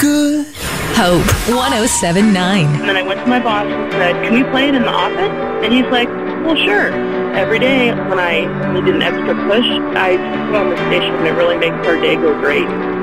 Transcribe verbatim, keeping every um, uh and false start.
good. Hope one oh seven point nine. And then I went to my boss and said, can we play it in the office? And he's like, well, sure. Every day when I needed an extra push, I put on the station and it really makes our day go great.